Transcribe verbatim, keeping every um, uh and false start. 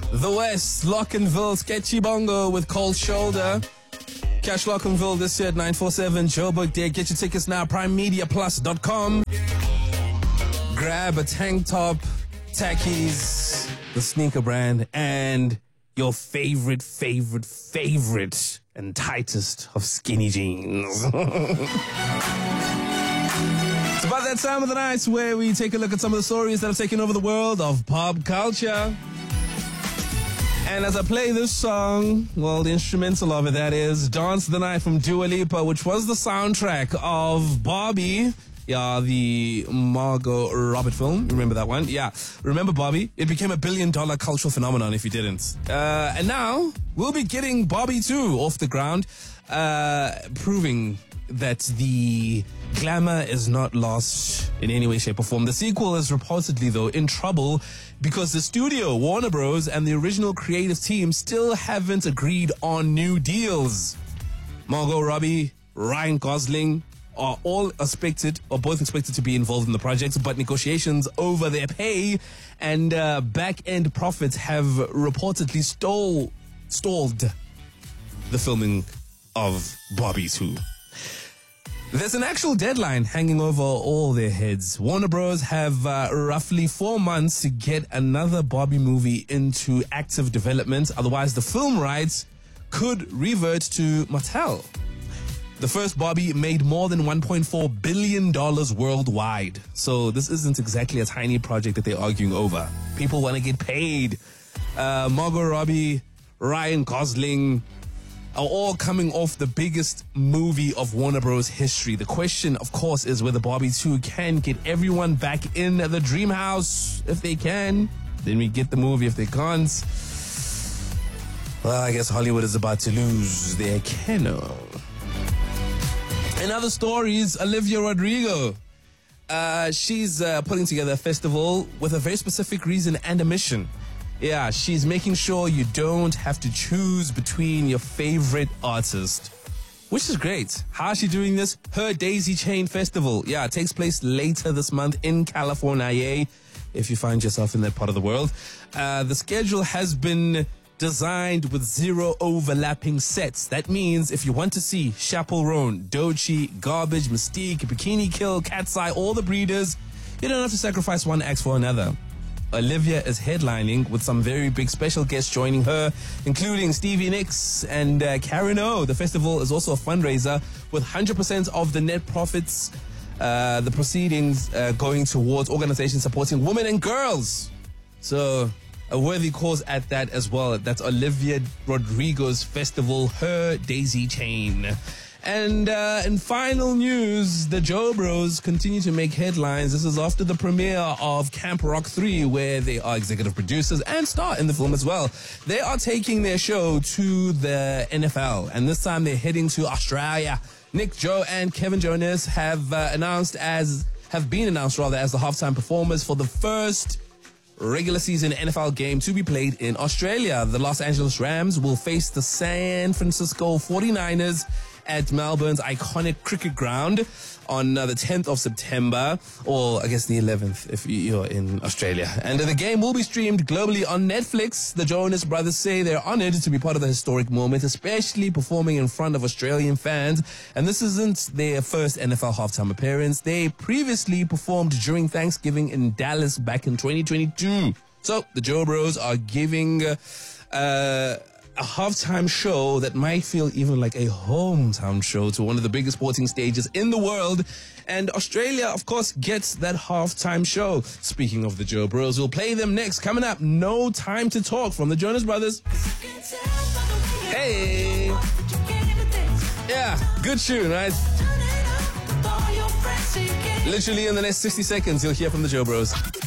The West, Lockenville, Sketchy Bongo with Cold Shoulder. Catch Lockenville this year at nine four seven Joburg Day. Get your tickets now, prime media plus dot com. Grab a tank top, Tackies, the sneaker brand, and your favorite, favorite, favorite and tightest of skinny jeans. It's about that time of the night where we take a look at some of the stories that have taken over the world of pop culture. And as I play this song, well, the instrumental of it, that is Dance the Night from Dua Lipa, which was the soundtrack of Barbie. Yeah, the Margot Robbie film. Remember that one? Yeah. Remember Barbie? It became a billion dollar cultural phenomenon if you didn't. Uh, and now we'll be getting Barbie two off the ground, uh, proving that the glamour is not lost in any way, shape or form. The sequel is reportedly, though, in trouble because the studio, Warner Bros. And the original creative team still haven't agreed on new deals. Margot Robbie, Ryan Gosling are all expected, or both expected to be involved in the project, but negotiations over their pay and uh, back-end profits have reportedly stole, stalled the filming of Barbie two. There's an actual deadline hanging over all their heads. Warner Bros. have uh, roughly four months to get another Barbie movie into active development. Otherwise, the film rights could revert to Mattel. The first Barbie made more than one point four billion dollars worldwide. So this isn't exactly a tiny project that they're arguing over. People want to get paid. Uh, Margot Robbie, Ryan Gosling are all coming off the biggest movie of Warner Bros. history. The question, of course, is whether Barbie two can get everyone back in the dream house. If they can, then we get the movie. If they can't, well, I guess Hollywood is about to lose their Keno. In other stories, Olivia Rodrigo. Uh, she's uh, putting together a festival with a very specific reason and a mission. Yeah, she's making sure you don't have to choose between your favorite artist, which is great. How is she doing this? Her Daisy Chain Festival. Yeah, it takes place later this month in California, if you find yourself in that part of the world. Uh, the schedule has been designed with zero overlapping sets. That means if you want to see Chaperone, Doechii, Garbage, Mystique, Bikini Kill, Cat's Eye, all the breeders, you don't have to sacrifice one act for another. Olivia is headlining with some very big special guests joining her, including Stevie Nicks and uh, Karen O. The festival is also a fundraiser with one hundred percent of the net profits, uh, the proceedings uh, going towards organizations supporting women and girls. So a worthy cause at that as well. That's Olivia Rodrigo's festival, Her Daisy Chain. And uh, in final news, the Joe Bros continue to make headlines. This is after the premiere of Camp Rock three, where they are executive producers and star in the film as well. They are taking their show to the N F L, and this time they're heading to Australia. Nick, Joe, and Kevin Jonas have uh, announced as have been announced rather as the halftime performers for the first regular season N F L game to be played in Australia. The Los Angeles Rams will face the San Francisco forty-niners at Melbourne's iconic cricket ground on uh, the tenth of September, or I guess the eleventh if you're in Australia. And uh, the game will be streamed globally on Netflix. The Jonas Brothers say they're honored to be part of the historic moment, especially performing in front of Australian fans. And this isn't their first N F L halftime appearance. They previously performed during Thanksgiving in Dallas back in twenty twenty-two. So the Joe Bros are giving uh, uh, a halftime show that might feel even like a hometown show to one of the biggest sporting stages in the world. And Australia, of course, gets that halftime show. Speaking of the Joe Bros, we'll play them next. Coming up, No Time to Talk from the Jonas Brothers. Hey! Yeah, good tune, right? Literally in the next sixty seconds, you'll hear from the Joe Bros.